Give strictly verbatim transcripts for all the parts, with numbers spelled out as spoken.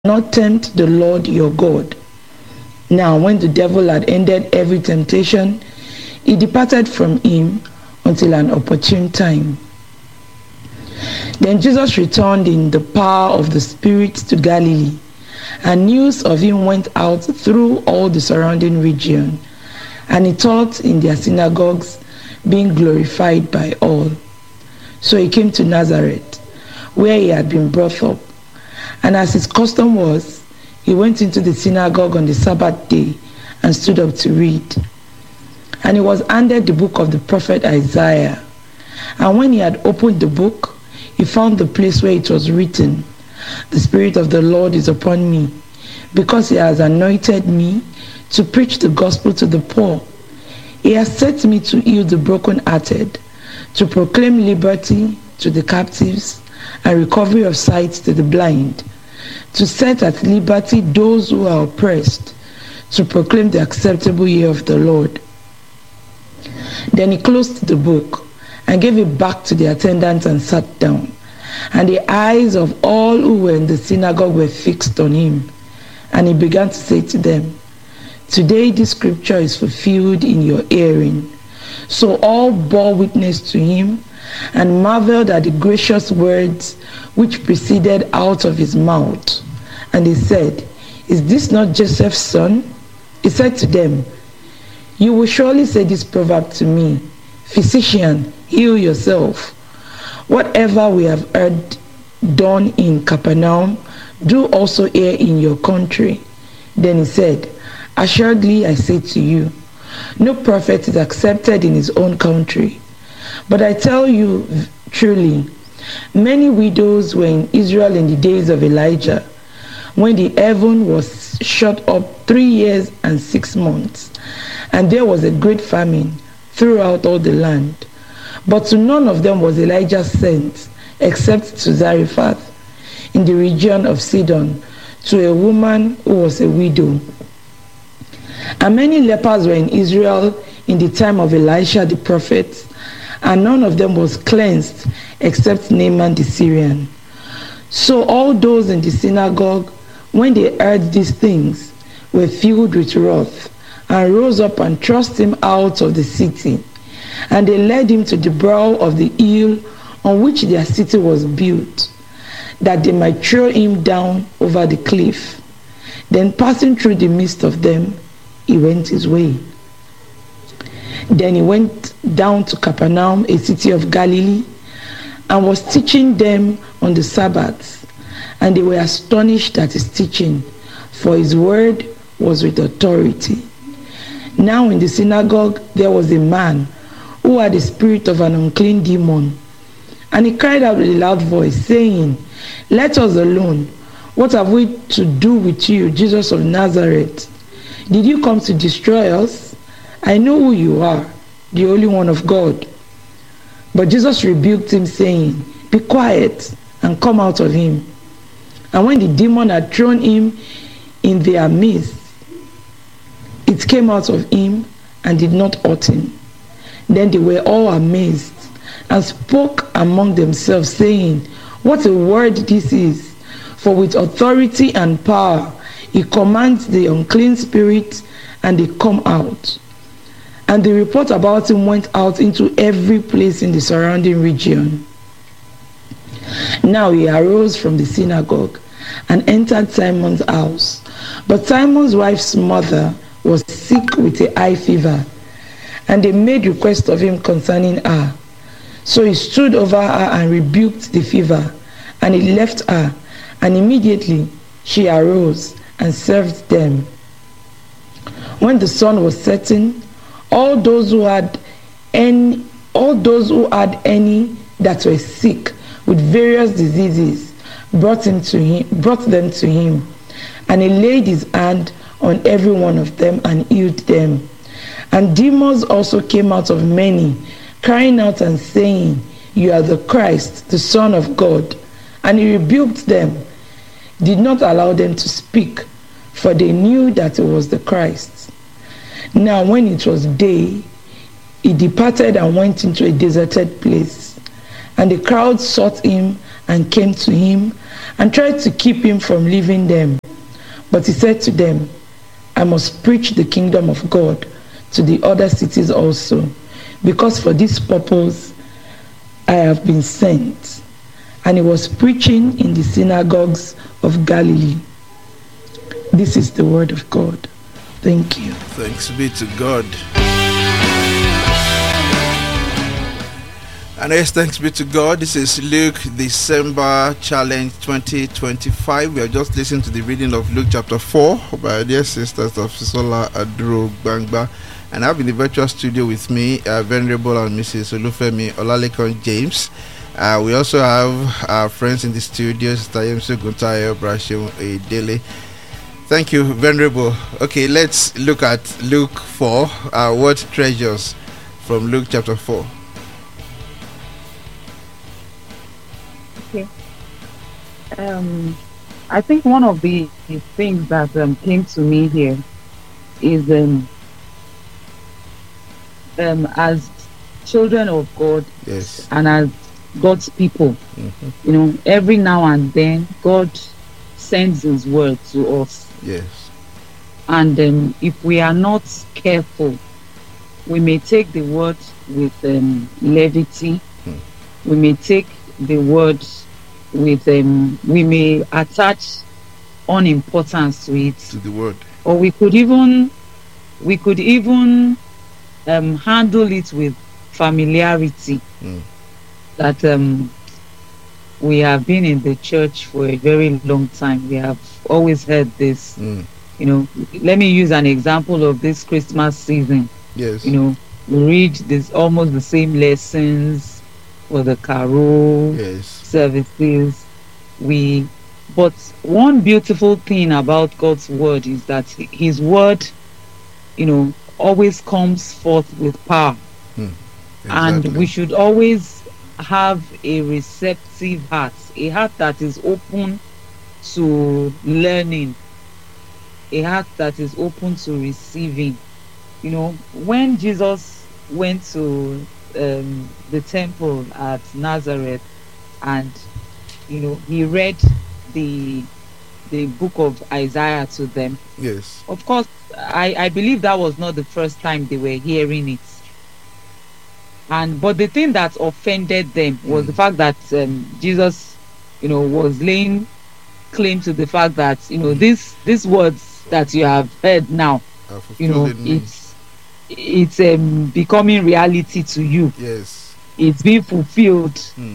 not tempt the Lord your God. Now when the devil had ended every temptation, he departed from him until an opportune time. Then Jesus returned in the power of the Spirit to Galilee, and news of him went out through all the surrounding region, and he taught in their synagogues, being glorified by all. So he came to Nazareth, where he had been brought up. And as his custom was, he went into the synagogue on the Sabbath day and stood up to read. And he was handed the book of the prophet Isaiah. And when he had opened the book, he found the place where it was written, "The Spirit of the Lord is upon me, because he has anointed me to preach the gospel to the poor. He has set me to heal the brokenhearted, to proclaim liberty to the captives, and recovery of sight to the blind, to set at liberty those who are oppressed, to proclaim the acceptable year of the Lord." Then he closed the book and gave it back to the attendants and sat down. And the eyes of all who were in the synagogue were fixed on him. And he began to say to them, "Today this scripture is fulfilled in your hearing." So all bore witness to him and marveled at the gracious words which proceeded out of his mouth. And they said, "Is this not Joseph's son?" He said to them, "You will surely say this proverb to me, 'Physician, heal yourself. Whatever we have heard done in Capernaum, do also here in your country." Then he said, "Assuredly I say to you, no prophet is accepted in his own country. But I tell you truly, many widows were in Israel in the days of Elijah, when the heaven was shut up three years and six months, and there was a great famine throughout all the land. But to none of them was Elijah sent, except to Zarephath, in the region of Sidon, to a woman who was a widow. And many lepers were in Israel in the time of Elisha the prophet, and none of them was cleansed except Naaman the Syrian. So all those in the synagogue, when they heard these things, were filled with wrath, and rose up and thrust him out of the city. And they led him to the brow of the hill on which their city was built, that they might throw him down over the cliff. Then passing through the midst of them, he went his way. Then he went down to Capernaum, a city of Galilee, and was teaching them on the Sabbath. And they were astonished at his teaching, for his word was with authority. Now in the synagogue there was a man who had the spirit of an unclean demon. And he cried out with a loud voice, saying, "Let us alone. What have we to do with you, Jesus of Nazareth? Did you come to destroy us? I know who you are, the Holy One of God." But Jesus rebuked him, saying, "Be quiet, and come out of him." And when the demon had thrown him in their midst, it came out of him and did not hurt him. Then they were all amazed, and spoke among themselves, saying, "What a word this is! For with authority and power he commands the unclean spirits, and they come out." And the report about him went out into every place in the surrounding region. Now he arose from the synagogue and entered Simon's house. But Simon's wife's mother was sick with a high fever, and they made request of him concerning her. So he stood over her and rebuked the fever, and he left her, and immediately she arose and served them. When the sun was setting, all those who had any, all those who had any that were sick with various diseases brought him to him, brought them to him, and he laid his hand on every one of them and healed them. And demons also came out of many, crying out and saying, "You are the Christ, the Son of God." And he rebuked them, did not allow them to speak, for they knew that it was the Christ. Now when it was day, he departed and went into a deserted place. And the crowd sought him and came to him and tried to keep him from leaving them. But he said to them, I must preach the kingdom of God to the other cities also, because for this purpose I have been sent. And he was preaching in the synagogues of Galilee. This is the word of God. Thank you. Thanks be to God. And yes, thanks be to God. This is Luke December Challenge twenty twenty-five. We are just listening to the reading of Luke chapter four by our dear sisters of Sisola Adro Gbangba. And I have in the virtual studio with me, uh, Venerable and Missus Olufemi Olalekan James. Uh, we also have our friends in the studio, Sister Yemsu Guntayo Brashim Edele. Thank you, Venerable. Okay, let's look at Luke four. Uh, what treasures from Luke chapter four? Okay. Um, I think one of the things that um, came to me here is um, um, as children of God, yes, and as God's people, mm-hmm. you know, every now and then God sends His word to us. Yes. And um, if we are not careful, we may take the word with um, levity. Hmm. We may take the word with, um, we may attach unimportance to it. To the word. Or we could even, we could even um, handle it with familiarity. Hmm. That um, we have been in the church for a very long time. We have always heard this. Mm. You know, let me use an example of this Christmas season. Yes. You know, we read this almost the same lessons for the carol yes. services. We, but one beautiful thing about God's word is that His word, you know, always comes forth with power. Mm. Exactly. And we should always have a receptive heart, a heart that is open to learning, a heart that is open to receiving. You know, when Jesus went to um, the temple at Nazareth, and you know, he read the the book of Isaiah to them. Yes. Of course, I, I believe that was not the first time they were hearing it. And but the thing that offended them was mm. the fact that um, Jesus, you know, was laying claim to the fact that, you know, mm. this these words that you have heard now, you know, it's it's um, becoming reality to you. Yes, it's being fulfilled mm.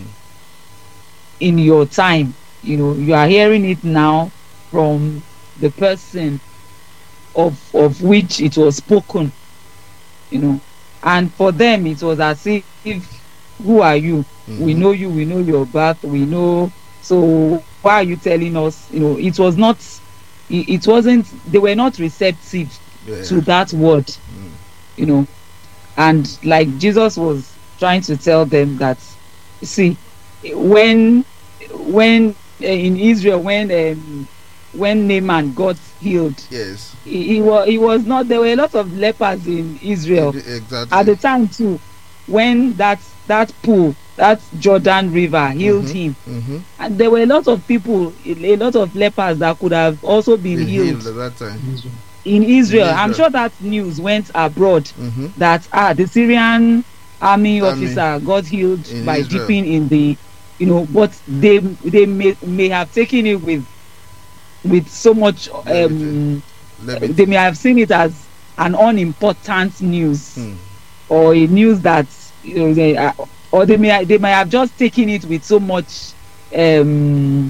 in your time. You know, you are hearing it now from the person of of which it was spoken. You know. And for them, it was as if, who are you? Mm-hmm. We know you, we know your birth, we know. So why are you telling us? You know, it was not, it, it wasn't, they were not receptive yeah. to that word, mm. you know. And like Jesus was trying to tell them that, see, when, when uh, in Israel, when, um, when Naaman got healed, yes, he, he was he was not. There were a lot of lepers in Israel exactly. at the time too. When that that pool, that Jordan River healed mm-hmm. him, mm-hmm. and there were a lot of people, a lot of lepers that could have also been, been healed, healed at that time in Israel. in Israel. I'm sure that news went abroad mm-hmm. that ah the Syrian army, army. officer got healed in by Israel. dipping in the, you know, but they they may may have taken it with. with so much um Levity. They may have seen it as an unimportant news hmm. or a news that, you know, they, uh, or they may they may have just taken it with so much um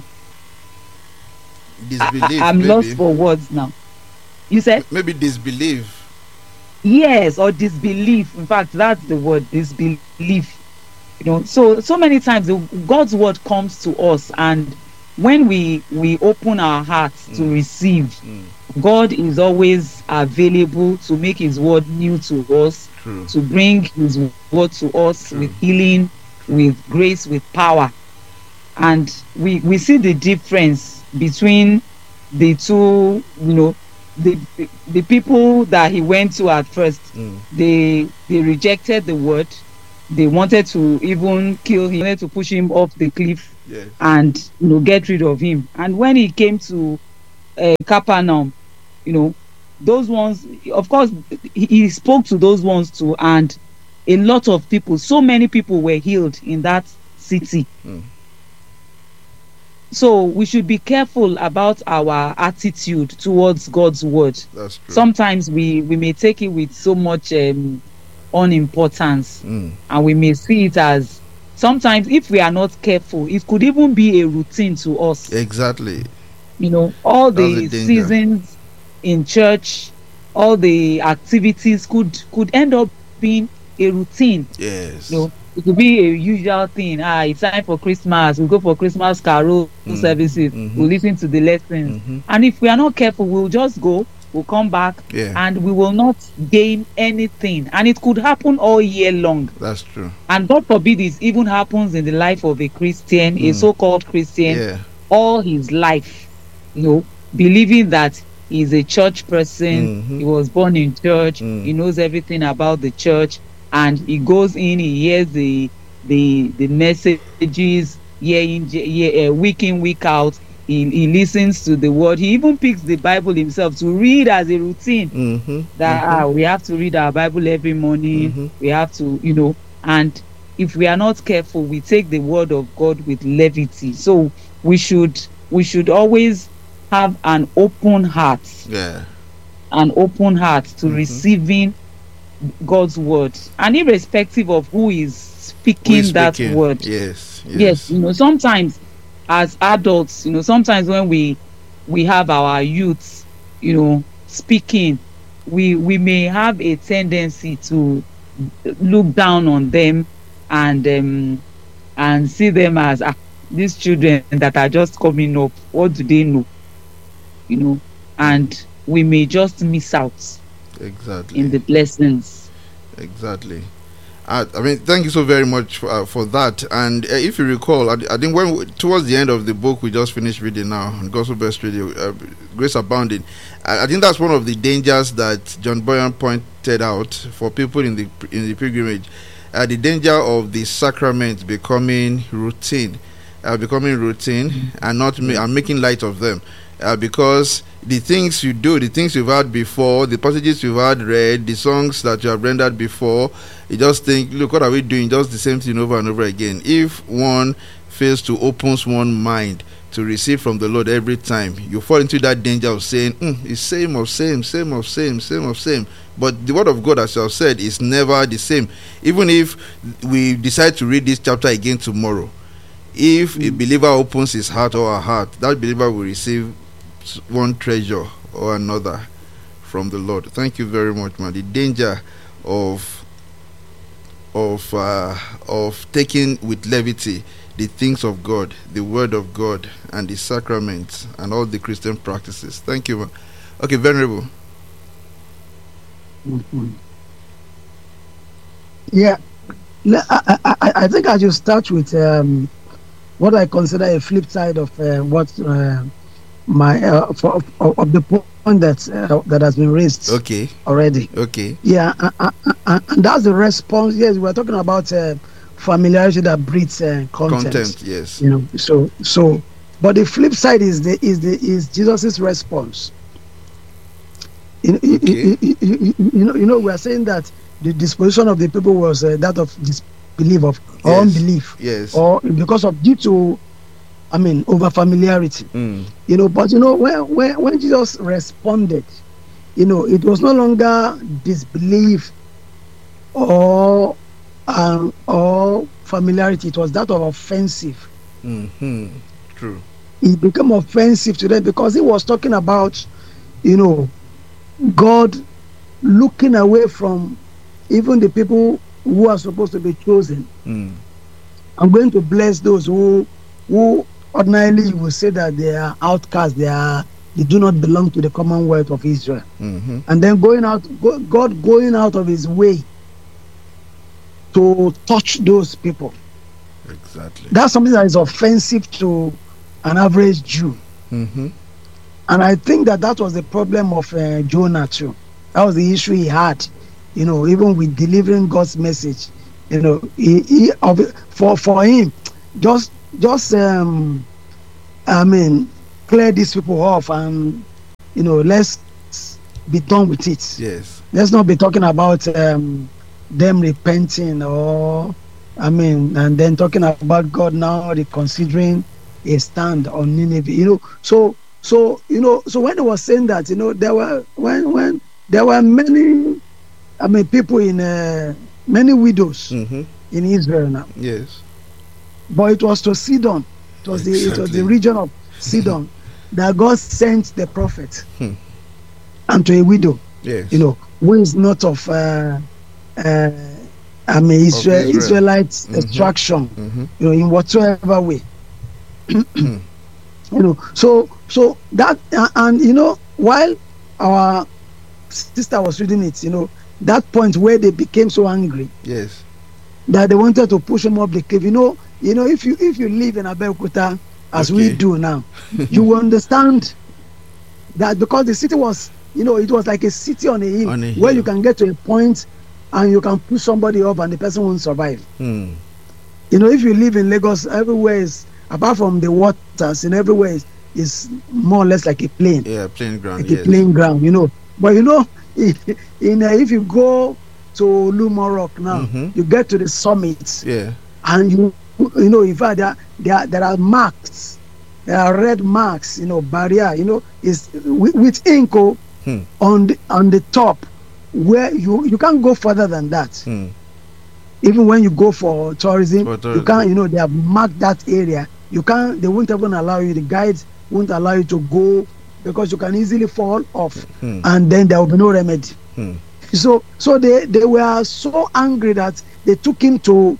disbelief. I, I'm maybe. lost for words now. You said maybe disbelief. Yes, or disbelief. In fact, that's the word, disbelief. You know, so so many times the, God's word comes to us, and when we we open our hearts mm. to receive, mm. God is always available to make His word new to us, True. to bring His word to us True. with healing, with grace, with power. And we we see the difference between the two, you know, the the, the people that He went to at first. Mm. They they rejected the word. They wanted to even kill him, wanted to push him off the cliff. Yes. and you know get rid of him. And when he came to uh, Capernaum, you know, those ones, of course, he, he spoke to those ones too, and a lot of people, so many people were healed in that city. Mm. So we should be careful about our attitude towards God's word. That's true. Sometimes we we may take it with so much um, unimportance, Mm. and we may see it as, sometimes if we are not careful, it could even be a routine to us. Exactly. You know, all That's the the danger. seasons in church, all the activities could could end up being a routine. Yes. You know, it could be a usual thing. Ah, it's time for Christmas. We go for Christmas carol Mm. services. Mhm. We listen to the lessons. Mhm. And if we are not careful, we'll just go, we'll come back, Yeah. and we will not gain anything. And it could happen all year long. That's true. And God forbid it even happens in the life of a Christian, a Mm. so-called Christian, Yeah. all his life, you know, believing that he's a church person, Mhm. he was born in church, Mm. he knows everything about the church, and he goes in, he hears the the the messages year in year, uh, week in, week out. He, he listens to the word. He even picks the Bible himself to read as a routine. Mm-hmm. That Mhm. ah, we have to read our Bible every morning. Mhm. We have to, you know, and if we are not careful, we take the word of God with levity. So we should we should always have an open heart, Yeah. an open heart to Mhm. receiving God's word, and irrespective of who is speaking, Who is that speaking? word. Yes. Yes. Yes, you know, sometimes as adults, you know, sometimes when we we have our youths, you know, speaking, we we may have a tendency to look down on them and um and see them as ah, these children that are just coming up. What do they know? You know, and we may just miss out Exactly. in the blessings. Exactly. Uh, I mean, thank you so very much for, uh, for that. And uh, if you recall, I, I think when we, towards the end of the book we just finished reading now on Gospel Best Radio, uh, Grace Abounding, I, I think that's one of the dangers that John Boyan pointed out for people in the in the pilgrimage. Uh, the danger of the sacrament becoming routine, uh, becoming routine, and not ma- and making light of them, uh, because the things you do, the things you've had before, the passages you've had read, the songs that you have rendered before, you just think, look, what are we doing? Just the same thing over and over again. If one fails to open one's mind to receive from the Lord every time, you fall into that danger of saying, mm, it's same of same, same of same, same of same. But the word of God, as you have said, is never the same. Even if we decide to read this chapter again tomorrow, if a believer opens his heart or her heart, that believer will receive one treasure or another from the Lord. Thank you very much, man. The danger of of uh, of taking with levity the things of God, the word of God, and the sacraments and all the Christian practices. Thank you, man. Okay, Venerable. Mhm. Yeah, Le- I, I, I I think I should start with um, what I consider a flip side of uh, what uh, my uh, for, of, of the point that uh, that has been raised Okay. already. Okay. Yeah, uh, uh, uh, uh, and that's the response. Yes, we're talking about uh, familiarity that breeds uh, content. Content. Yes. You know, so so, but the flip side is the is the is Jesus's response. You, you, Okay. you, you, you, you know, you know, we are saying that the disposition of the people was uh, that of disbelief of or Yes. unbelief, Yes. or because of due to, I mean, over familiarity. Mm. You know, but you know, when when when Jesus responded, you know, it was no longer disbelief or um or familiarity. It was that of offensive. Mm-hmm. True. It became offensive to them because he was talking about, you know, God looking away from even the people who are supposed to be chosen. Mm. I'm going to bless those who who ordinarily you will say that they are outcasts, they are they do not belong to the commonwealth of Israel. Mm-hmm. And then going out, go, God going out of his way to touch those people. Exactly. That's something that is offensive to an average Jew. Mm-hmm. And I think that that was the problem of uh, Jonah too. That was the issue he had, you know, even with delivering God's message. You know, he, he of, for for him, just just um, I mean, clear these people off, and you know, let's be done with it. Yes. Let's not be talking about um, them repenting, or I mean, and then talking about God now reconsidering a stand on Nineveh. You know, so so you know, so when he was saying that, you know, there were when when there were many, I mean, people in uh, many widows Mm-hmm. in Israel now, Yes. but it was to Sidon. It was the it was Exactly. the region of Sidon that God sent the prophet Hmm. unto a widow, Yes. you know, who is not of uh, uh, I mean, Israel, Israel. Israelite Mhm. extraction, Mm-hmm. you know, in whatsoever way. Hmm. You know, so so that uh, and you know, while our sister was reading it, you know, that point where they became so angry Yes. that they wanted to push him up the cliff. You know, you know, if you if you live in Abeokuta as we Okay. do now, you will understand that because the city was, you know, it was like a city on a hill, On a where hill. you can get to a point and you can push somebody up and the person won't survive. Hmm. You know, if you live in Lagos, everywhere is, apart from the waters, and everywhere is, is more or less like a plain, Yeah. Playing ground. like Yes. a plain ground, you know. But you know, in uh, if you go to Lumorok now, Mhm. you get to the summit, Yeah. and you you know, in fact, there, there, there are marks, there are red marks, you know, barrier, you know, is with, with ink oh, Hmm. on the on the top, where you you can't go further than that. Hmm. Even when you go for tourism, For you tourism. can't, you know, they have marked that area. You can't, they won't even allow you, the guides won't allow you to go, because you can easily fall off, Hmm. and then there will be no remedy. Hmm. So so they they were so angry that they took him to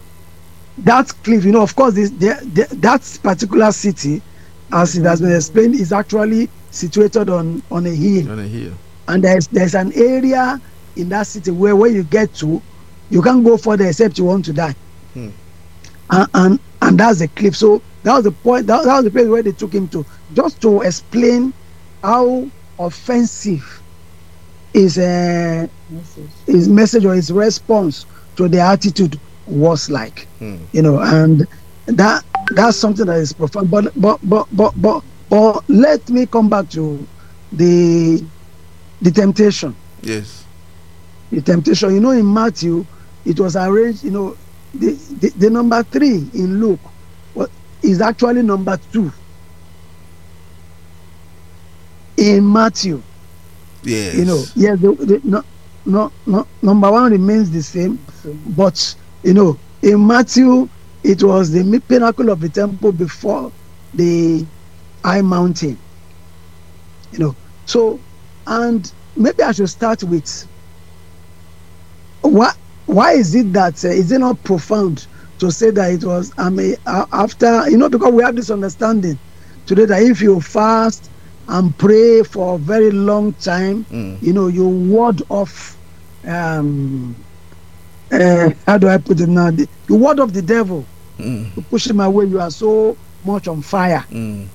that cliff. You know, of course, this the, the, that particular city, as it has been explained, is actually situated on on a hill, On a hill. and there's there's an area in that city where when you get to, you can't go further except you want to die. Hmm. and, and and that's the cliff. So that was the point, that, that was the place where they took him to, just to explain how offensive his uh, his message or his response to the attitude was like. Hmm. You know, and that that's something that is profound. But but but but but, but let me come back to the the temptation. Yes. The temptation, you know, in Matthew, it was arranged, you know, the, the, the number three in Luke what is actually number two in Matthew. Yes. You know, yes, the, the, no, no, no, number one remains the same, but you know, in Matthew, it was the pinnacle of the temple before the high mountain. You know, so, and maybe I should start with why why is it that uh, is it not profound to say that it was, I mean, uh, after, you know, because we have this understanding today that if you fast and pray for a very long time, Mm. you know, you ward off um uh, how do I put it now, the, you ward off the devil, Mm. you push him away, you are so much on fire. Mm.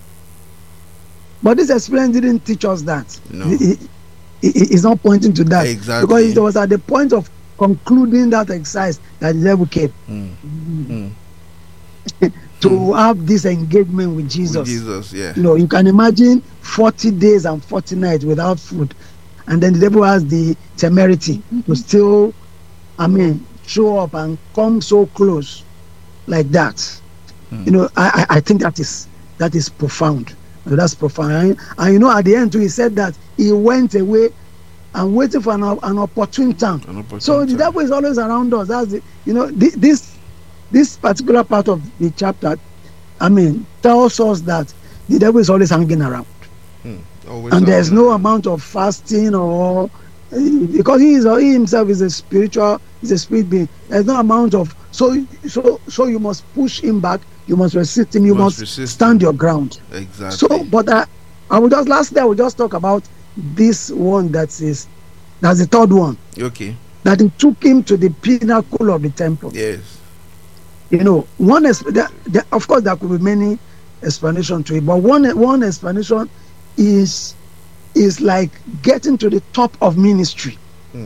But this experience didn't teach us that. No. It, it, it- it's not pointing to that. Exactly. Because it was at the point of concluding that exercise that the devil came Mm. Mm. to have this engagement with Jesus. With Jesus, yeah. You know, you can imagine forty days and forty nights without food, and then the devil has the temerity to still, I mean, show up and come so close like that. Mm. You know, I, I I think that is that is profound. So that's profound. And, and you know, at the end too, he said that he went away and waiting for an, an opportune time. An opportune So the time. devil is always around us. That's the, you know, thi- this this particular part of the chapter, I mean, tells us that the devil is always hanging around, Mm. Always and there's around. no amount of fasting or because he is he himself is a spiritual, is a spirit being. There's no amount of so so so you must push him back. You must resist him. You Must must, resist stand him. your ground. Exactly. So, but I, I will just lastly I will just talk about this one that is that's the third one, Okay. that he took him to the pinnacle of the temple. Yes. You know, one is there, there, of course there could be many explanations to it, but one one explanation is is like getting to the top of ministry. Mm.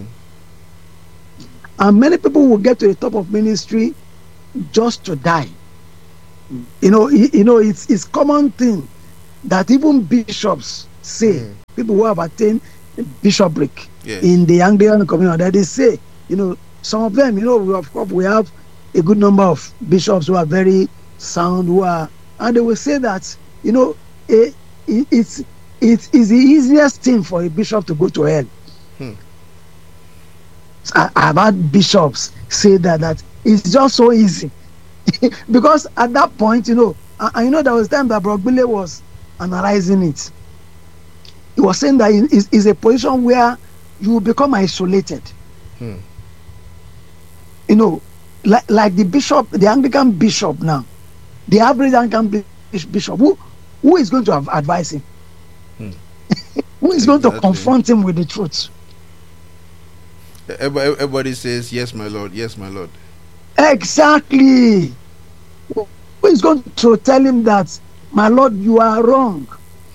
And many people will get to the top of ministry just to die. You know, you, you know, it's it's common thing that even bishops say, Mm. people who have attained bishopric Yes. in the Anglican community, that they say, you know, some of them, you know, we, of course, we have a good number of bishops who are very sound, who are, and they will say that, you know, it, it, it's it is the easiest thing for a bishop to go to hell. Hmm. I, I've had bishops say that that it's just so easy because at that point, you know, and, and you know, there was time that Brogbile was analyzing it. He was saying that it is, is a position where you will become isolated. Hmm. You know, like like the bishop, the Anglican bishop now, the average Anglican bishop, who who is going to have advise him? Hmm. Who is going to Exactly. confront him with the truth? Everybody, everybody says, yes, my Lord, yes, my Lord. Exactly. Who is going to tell him that, my Lord, you are wrong?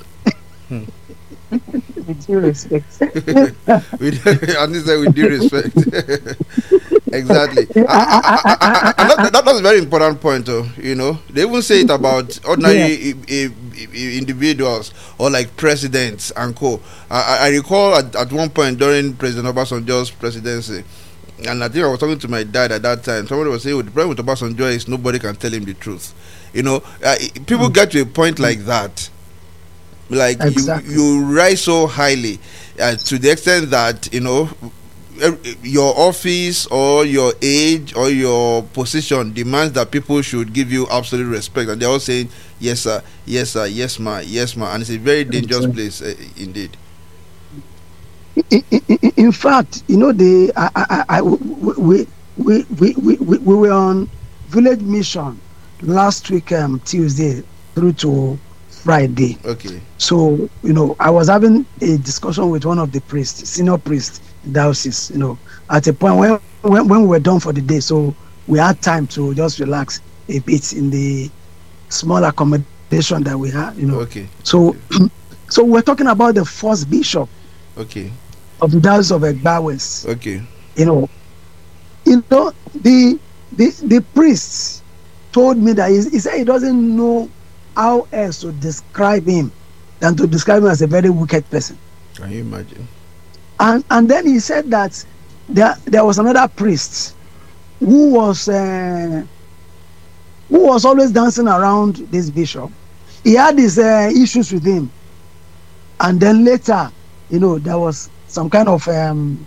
With due respect. With, and he said, with due respect. Exactly. I, I, I, I, I, that, that, that's a very important point, though. You know, they even say it about ordinary Yeah. i- i- i- individuals or like presidents and co. I, I- I recall at, at one point during President Obasanjo's presidency, and I think I was talking to my dad at that time. Somebody was saying, "Well, the problem with Obasanjo is nobody can tell him the truth." You know, uh, people Mm. get to a point like that. Like Exactly. you, you rise so highly uh, to the extent that, you know, e- your office or your age or your position demands that people should give you absolute respect, and they're all saying yes sir, yes sir, yes ma, yes ma, and it's a very dangerous Exactly. place, uh, indeed. in, in, in fact, you know, the I, I, I, we, we, we, we, we, we were on village mission last week, um, Tuesday through to Friday. Okay. So, you know, I was having a discussion with one of the priests, senior priest in diocese, you know, at a point when, when, when we were done for the day. So we had time to just relax a bit in the small accommodation that we had, you know. Okay. So, so we're talking about the first bishop Okay. of the Diocese of Egba West. Okay. You know, you know the the the priest told me that he, he said he doesn't know how else to describe him than to describe him as a very wicked person. Can you imagine? And and then he said that there there was another priest who was uh, who was always dancing around this bishop. He had his uh, issues with him, and then later, you know, there was some kind of um,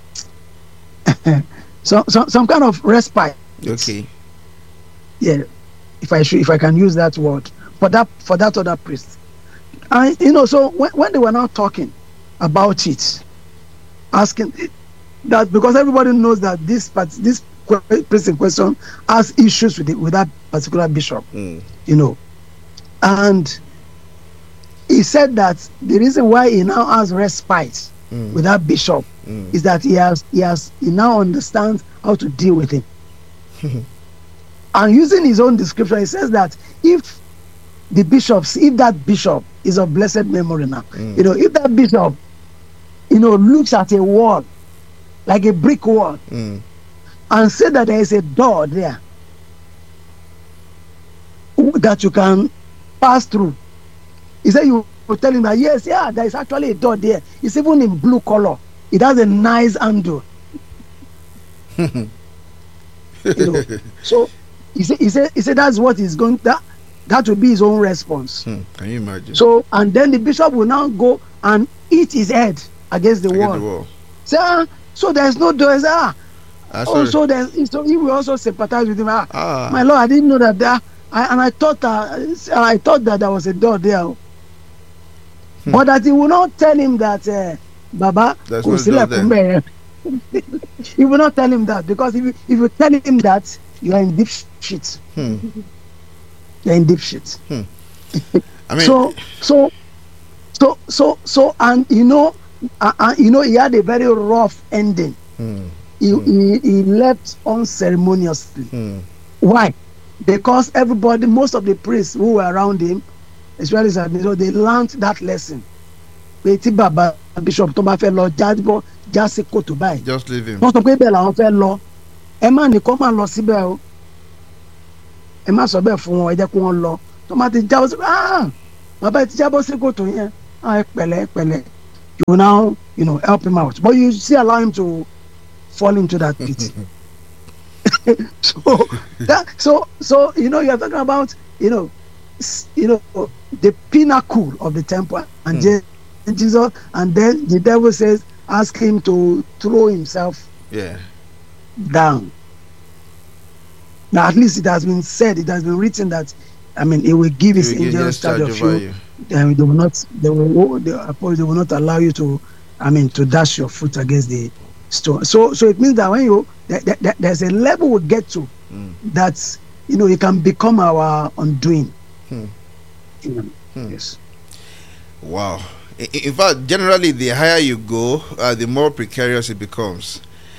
some, some some kind of respite. Okay. Yeah, if I should, if I can use that word for that for that other priest. And you know, so when, when they were now talking about it, asking that, because everybody knows that this part this que- priest in question has issues with it, with that particular bishop, Mm. you know, and he said that the reason why he now has respite Mm. with that bishop Mm. is that he has he has he now understands how to deal with him. And using his own description, he says that if the bishops, if that bishop is of blessed memory now, Mm. you know, if that bishop, you know, looks at a wall, like a brick wall, Mm. and say that there is a door there that you can pass through, he said you will tell him that yes, yeah, there is actually a door there. It's even in blue color. It has a nice handle. You know, so he said, he said, he said that's what he's going. That that will be his own response. Hmm. Can you imagine? So, and then the bishop will now go and hit his head against the Against wall. the wall. Say, ah, so there's no door. Say, ah, Ah, sorry. also there's. So he will also sympathize with him. Ah, Ah. my lord, I didn't know that there. I, and I thought that I thought that there was a door there. Hmm. But that he will not tell him that, uh, Baba, There's kò no sílẹ̀ door fún there. bẹ́ẹ̀. He will not tell him that, because if you, if you tell him that, you are in deep shit. Hmm. You're in deep shit. I mean, so so so so so and you know uh, uh, you know he had a very rough ending. hmm. He, Hmm. he he left unceremoniously. Hmm. Why? Because everybody, most of the priests who were around him, especially Sabino, they learned that lesson. Pé tí bàbá bishop tó bá fẹ́ lọ jábọ́ jásí kòtò báyìí, Just leave him. wọ́n sọ pé bẹ́ẹ̀ làwọn fẹ́ lọ, ẹ má nìkan máa lọ síbẹ̀ o. Because tí bàbá bishop tó bá fẹ́ lọ jábọ́ jásí kòtò báyìí, wọ́n sọ pé bẹ́ẹ̀ làwọn fẹ́ lọ, ẹ má nìkan máa lọ síbẹ̀ o. Because tí bàbá bishop tó bá fẹ́ lọ jábọ́ jásí kòtò báyìí, wọ́n sọ pé bẹ́ẹ̀ làwọn fẹ́ lọ, ẹ má nìkan máa lọ síbẹ̀ o. ẹ má sọ bẹ́ẹ̀ fún wọn ẹ jẹ́ kí wọ́n lọ tó má ti jábọ́ sí ah bàbá ti jábọ́ sí kòtò yẹn ah ẹ pẹ̀lẹ́ ẹ pẹ̀lẹ́ you will now you know help him out but you still allow him to fall into that pit. so that so so you know you are talking about you know s- you know the pinnacle of the temple and Mm. Je- Jesus and then the devil says ask him to throw himself Yeah. down. Now at least it has been said, it has been written that I mean it will give his He will give angels just charge of over you. And they will not they will they, I suppose they will not allow you to I mean to dash your foot against the stone. So so it means that when you that, that, that there's a level we get to Mm. that you know it can become our undoing. Hmm. You know, Hmm. Yes. Wow. I- In fact, generally, the higher you go, uh, the more precarious it becomes.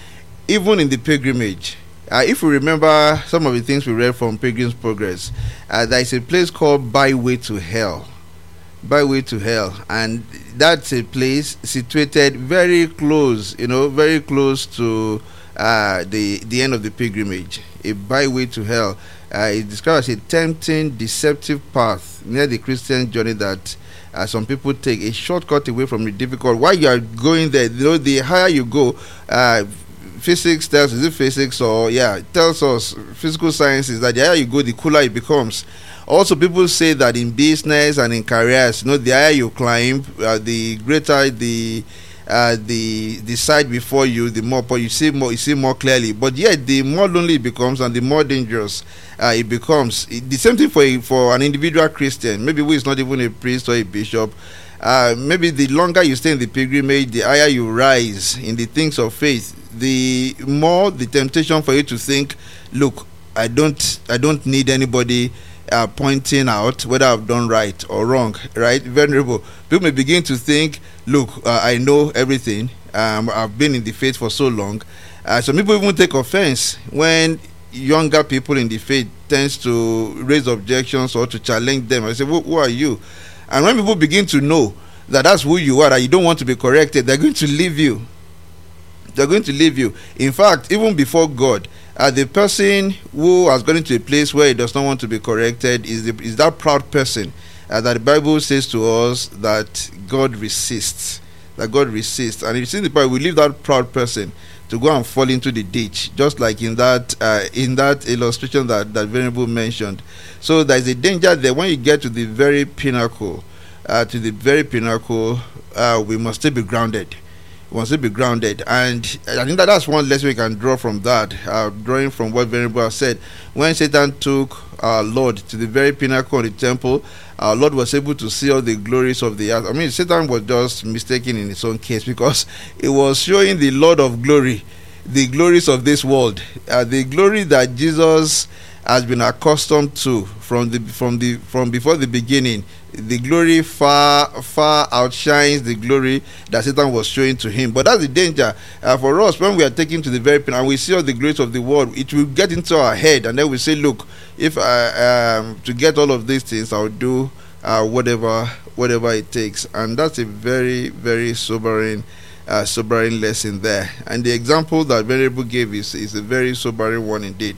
Even in the pilgrimage, uh, if we remember some of the things we read from Pilgrim's Progress, uh, there is a place called Byway to Hell. Byway to Hell, and that's a place situated very close, you know, very close to uh, the the end of the pilgrimage. A byway to hell uh, is described as a tempting, deceptive path near the Christian journey that uh, some people take, a shortcut away from the difficult. While you are going there, you know, the higher you go, uh, physics tells, is it physics or yeah, it tells us, physical sciences, that the higher you go, the cooler it becomes. Also, people say that in business and in careers, you know, the higher you climb, uh, the greater the uh, the the side before you, the more you see more, you see more clearly. But yet, the more lonely it becomes and the more dangerous uh, it becomes. It, the same thing for a, for an individual Christian, maybe who is not even a priest or a bishop. Uh, maybe the longer you stay in the pilgrimage, the higher you rise in the things of faith, the more the temptation for you to think, look, I don't, I don't need anybody uh, pointing out whether I've done right or wrong, right? Venerable. People may begin to think, look, uh, I know everything. Um, I've been in the faith for so long. Uh, some people even take offense when younger people in the faith tends to raise objections or to challenge them. I say, who, who are you? And when people begin to know that that's who you are, that you don't want to be corrected, they're going to leave you. They're going to leave you. In fact, even before God, uh, the person who has gone into a place where he does not want to be corrected is the, is that proud person uh, that the Bible says to us that God resists. That God resists. And if you see the Bible, we leave that proud person to go and fall into the ditch, just like in that uh, in that illustration that, that Venerable mentioned. So there is a danger there when you get to the very pinnacle, uh, to the very pinnacle, uh, we must still be grounded. We must still be grounded. And I think that that's one lesson we can draw from that, uh, drawing from what Venerable has said. When Satan took our Lord to the very pinnacle of the temple, our Lord was able to see all the glories of the earth. I mean, Satan was just mistaken in his own case, because it was showing the Lord of glory, the glories of this world, uh, the glory that Jesus has been accustomed to from the from the from before the beginning. The glory far far outshines the glory that Satan was showing to him. But that's the danger uh, for us when we are taken to the very pinnacle and we see all the glories of the world. It will get into our head, and then we say, look, if I um to get all of these things, I'll do uh, whatever whatever it takes. And that's a very very sobering uh, sobering lesson there. And the example that Venerable gave is, is a very sobering one indeed.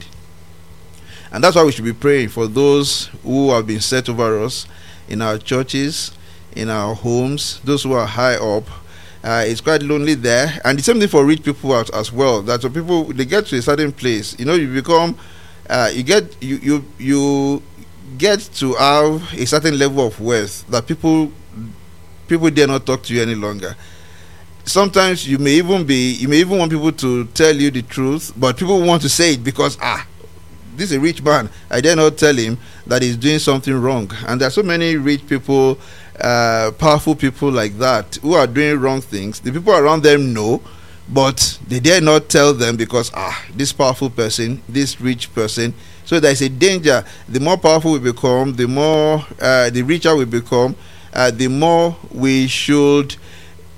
And that's why we should be praying for those who have been set over us in our churches, in our homes, those who are high up. Uh, it's quite lonely there. And the same thing for rich people out as well. That some people, they get to a certain place, you know, you become, uh, you get, you, you, you get to have a certain level of wealth that people, people dare not talk to you any longer. Sometimes you may even be, you may even want people to tell you the truth, but people want to say it because, ah, this is a rich man, I dare not tell him that he's doing something wrong. And there are so many rich people, uh, powerful people like that, who are doing wrong things. The people around them know, but they dare not tell them because, ah, this powerful person, this rich person. So there's a danger. The more powerful we become, the more, uh, the richer we become, uh, the more we should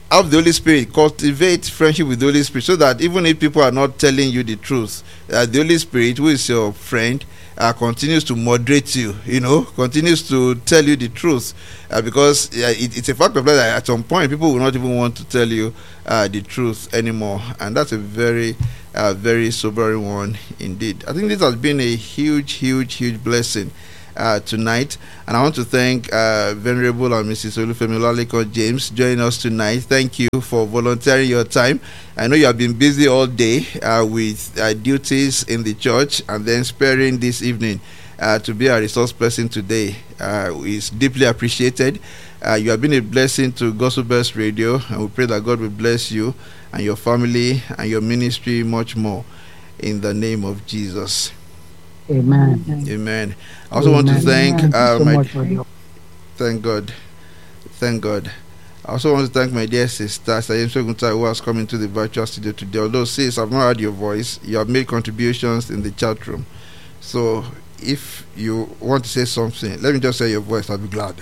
have the Holy Spirit, cultivate friendship with the Holy Spirit, so that even if people are not telling you the truth, uh, the Holy Spirit, who is your friend, uh, continues to moderate you, you know, continues to tell you the truth, uh, because uh, it, it's a fact of life that at some point people will not even want to tell you uh, the truth anymore, and that's a very, uh, very sobering one indeed. I think this has been a huge, huge, huge blessing Uh, tonight, and I want to thank uh, Venerable and Missus Olufemi Olaleko James joining us tonight. Thank you for volunteering your time. I know you have been busy all day uh, with uh, duties in the church, and then sparing this evening uh, to be a resource person today uh, is deeply appreciated. Uh, you have been a blessing to Gospel Bells Radio, and we pray that God will bless you and your family and your ministry much more in the name of Jesus. Amen. Amen. I also Amen. want to thank uh, so my thank God, thank God. I also want to thank my dear sister Sayem Sogunta, who has come into the virtual studio today. Although, sis, I've not heard your voice, you have made contributions in the chat room. So, if you want to say something, let me just say your voice. I'll be glad.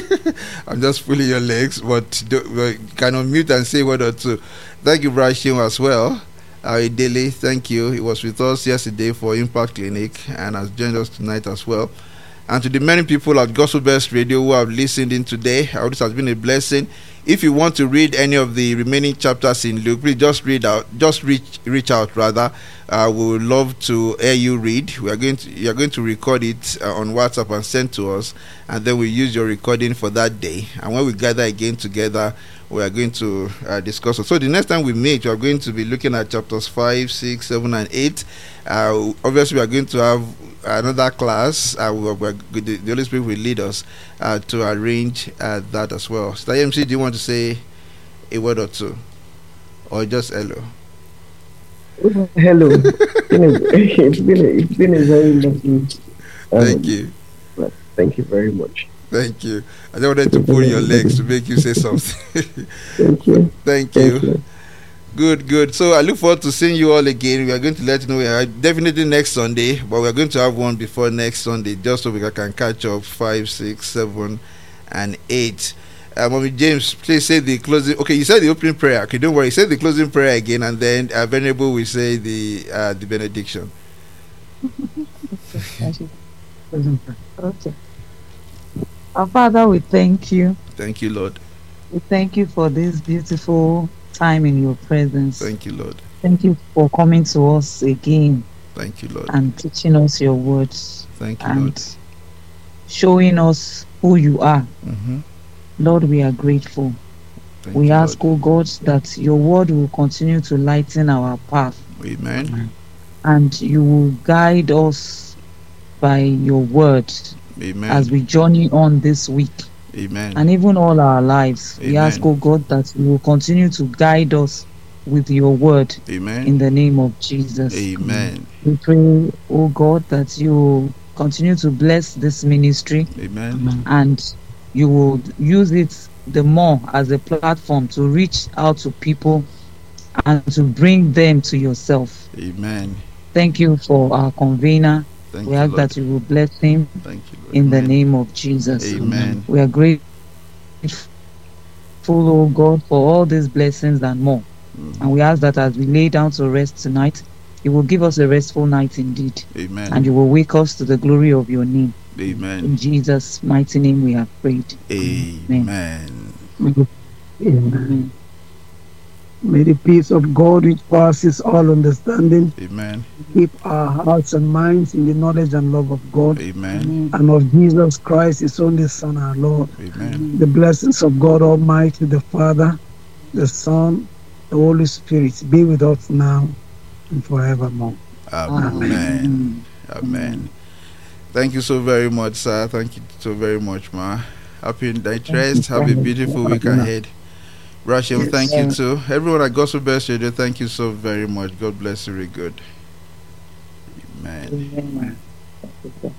I'm just pulling your legs, but do, well, kind of mute and say one or two. Thank you, Brashim, as well. Uh, Daily, thank you. He was with us yesterday for Impact Clinic and has joined us tonight as well. And to the many people at Gospel Bells Radio who have listened in today, I hope this has been a blessing. If you want to read any of the remaining chapters in Luke, please just read out, just reach reach out rather. Uh, we would love to hear you read. We are going to you are going to record it uh, on WhatsApp and send to us, and then we use your recording for that day. And when we gather again together, we are going to uh, discuss it. So the next time we meet, we are going to be looking at chapters five, six, seven, and eight. Uh, obviously, we are going to have another class. Uh, we are, we are, the, the Holy Spirit will lead us uh, to arrange uh, that as well. So, M C, do you want to say a word or two, or just hello? Hello. it's been a, it's been a very lovely. Um, thank you. Thank you very much. Thank you. I just wanted to pull your legs to make you say something. Thank you. Thank you. Thank you. Good, good. So I look forward to seeing you all again. We are going to let you know we are definitely next Sunday, but we are going to have one before next Sunday, just so we can catch up five, six, seven, and eight. Uh, Mommy James, please say the closing. Okay, you said the opening prayer. Okay, don't worry. Say the closing prayer again, and then uh, Venerable will say the uh, the benediction. Okay. Our Father, we thank you. Thank you, Lord. We thank you for this beautiful time in your presence. Thank you, Lord. Thank you for coming to us again. Thank you, Lord. And teaching us your words. Thank you, and Lord. Showing us who you are. Mm-hmm. Lord, we are grateful. Thank we you, ask, Lord. oh God, that your word will continue to lighten our path. Amen. And you will guide us by your word. Amen. As we journey on this week. Amen. And even all our lives. Amen. We ask, oh God, that you will continue to guide us with your word. Amen. In the name of Jesus. Amen. We pray, oh God, that you will continue to bless this ministry. Amen. And you will use it the more as a platform to reach out to people and to bring them to yourself. Amen. Thank you for our convener. Thank we you, ask Lord. that you will bless him. Thank you, Lord. In Amen. the name of Jesus. Amen. We are grateful, oh God, for all these blessings and more. Mm. And we ask that as we lay down to rest tonight, you will give us a restful night indeed. Amen. And you will wake us to the glory of your name. Amen. In Jesus' mighty name we have prayed. Amen. Amen. Amen. May the peace of God, which passes all understanding, Amen, keep our hearts and minds in the knowledge and love of God. Amen. And of Jesus Christ, His only Son, our Lord. Amen. The blessings of God Almighty, the Father, the Son, the Holy Spirit, be with us now and forevermore. Amen. Amen. Amen. Thank you so very much, sir. Thank you so very much, ma. Happy night rest. Have a beautiful week ahead. Rachel, yes, thank you too. Everyone at Gospel Bells Radio, thank you so very much. God bless you, very good. Amen. Amen.